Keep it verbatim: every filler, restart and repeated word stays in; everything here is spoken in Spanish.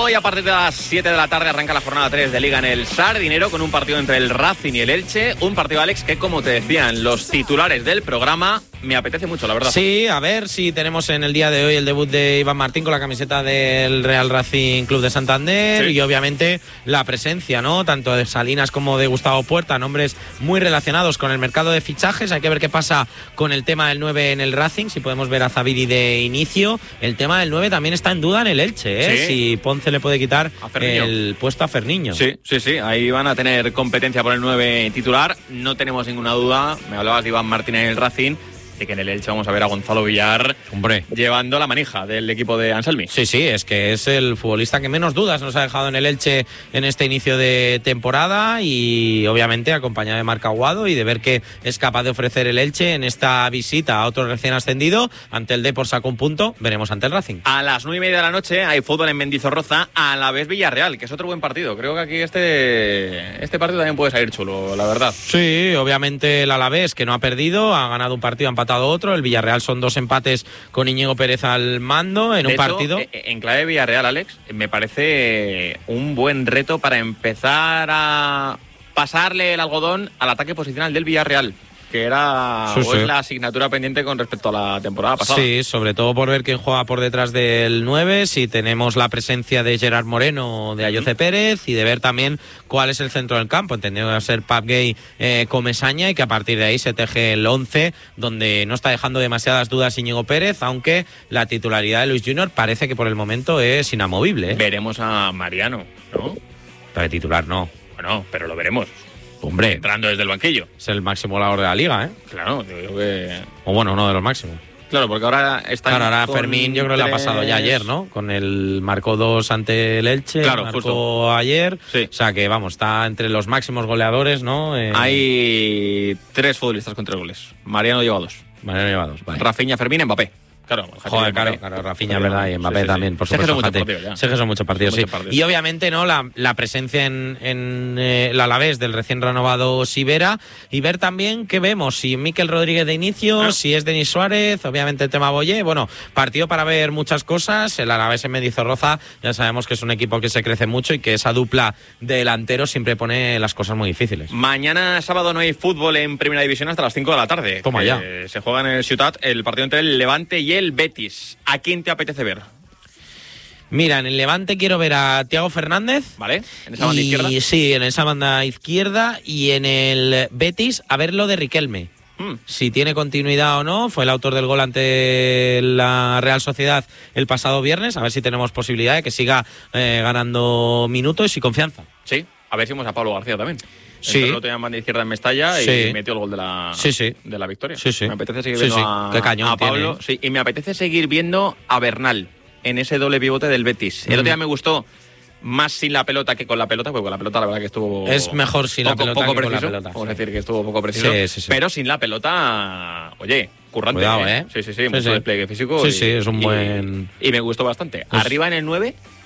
y a partir de las siete de la tarde arranca la jornada tres de Liga en el Sardinero con un partido entre el Racing y el Elche. Un partido, Alex, que como te decían los titulares del programa, me apetece mucho, la verdad. Sí, a ver si tenemos en el día de hoy el debut de Iván Martín con la camiseta del Real Racing Club de Santander, sí. Y obviamente la presencia, ¿no? Tanto de Salinas como de Gustavo Puerta, nombres muy relacionados con el mercado de fichajes. Hay que ver qué pasa con el tema del nueve en el Racing, si podemos ver a Zabiri de inicio. El tema del nueve también está en duda en el Elche, ¿eh? Sí. Si Ponce le puede quitar el puesto a Ferniño. Sí, sí, sí, ahí van a tener competencia por el nueve titular, no tenemos ninguna duda. Me hablabas de Iván Martín en el Racing, de que en el Elche vamos a ver a Gonzalo Villar, hombre, llevando la manija del equipo de Anselmi. Sí, sí, es que es el futbolista que menos dudas nos ha dejado en el Elche en este inicio de temporada, y obviamente acompañado de Marc Aguado y de ver qué es capaz de ofrecer el Elche en esta visita a otro recién ascendido. Ante el Depor sacó un punto, veremos ante el Racing. A las nueve y media de la noche hay fútbol en Mendizorroza, a la vez Villarreal, que es otro buen partido. Creo que aquí este, este partido también puede salir chulo, la verdad. Sí, obviamente el Alavés, que no ha perdido, ha ganado un partido, ha empatado otro. El Villarreal son dos empates con Íñigo Pérez al mando en de un hecho, partido. En clave Villarreal, Alex, me parece un buen reto para empezar a pasarle el algodón al ataque posicional del Villarreal, que era sí, o sí. es la asignatura pendiente con respecto a la temporada pasada. Sí, sobre todo por ver quién juega por detrás del nueve, si tenemos la presencia de Gerard Moreno o de Ayoce uh-huh. Pérez, y de ver también cuál es el centro del campo, entendiendo que va a ser Pap Gay eh, Comesaña, y que a partir de ahí se teje el once, donde no está dejando demasiadas dudas Íñigo Pérez, aunque la titularidad de Luis Junior parece que por el momento es inamovible, ¿eh? Veremos a Mariano, ¿no? De titular no. Bueno, pero lo veremos. Hombre, entrando desde el banquillo. Es el máximo goleador de la liga, ¿eh? Claro, te digo que... O bueno, uno de los máximos. Claro, porque ahora está... Claro, ahora Fermín yo creo que tres... le ha pasado ya ayer, ¿no? Con el marcó dos ante el Elche, claro, marcó justo. ayer. Sí. O sea que, vamos, está entre los máximos goleadores, ¿no? Eh... Hay tres futbolistas con tres goles. Mariano lleva dos. Mariano lleva dos, vale. Rafinha, Fermín, Mbappé. Claro, joder, claro, claro, Rafinha, es verdad, y Mbappé sí, sí, también, por supuesto. Sé que son muchos partidos, sé que son muchos partidos, sí. Muchos partidos. Y obviamente, ¿no? La, la presencia en, en eh, el Alavés del recién renovado Sivera, y ver también qué vemos, si Mikel Rodríguez de inicio, ah. si es Denis Suárez, obviamente el tema Boyé. Bueno, partido para ver muchas cosas. El Alavés en Mendizorroza, ya sabemos que es un equipo que se crece mucho y que esa dupla de delanteros siempre pone las cosas muy difíciles. Mañana sábado no hay fútbol en Primera División hasta las cinco de la tarde. Toma ya. Se juega en el Ciutat el partido entre el Levante y el Betis. ¿A quién te apetece ver? Mira, en el Levante quiero ver a Thiago Fernández. Vale, en esa banda y, izquierda. Sí, en esa banda izquierda. Y en el Betis, a ver lo de Riquelme. Hmm. Si tiene continuidad o no. Fue el autor del gol ante la Real Sociedad el pasado viernes. A ver si tenemos posibilidad de que siga eh, ganando minutos y confianza. Sí, a ver si vemos a Pablo García también. Sí. Lo tenía en banda izquierda en Mestalla sí. y metió el gol de la, sí, sí. de la victoria. Sí, sí. Me apetece seguir viendo sí, sí. a, Qué cañón a Pablo. tiene. Sí, y me apetece seguir viendo a Bernal en ese doble pivote del Betis. Mm. El otro día me gustó más sin la pelota que con la pelota, porque con la pelota la verdad que estuvo... Es mejor sin poco, la pelota poco que preciso, con la pelota. Vamos sí. a decir que estuvo poco preciso. Sí, sí, sí. Pero sin la pelota, oye, currante. Cuidado, ¿eh? Sí, sí, sí, sí mucho sí. despliegue físico. Sí, y, sí, es un y, buen... Y me gustó bastante. Pues... Arriba en el nueve...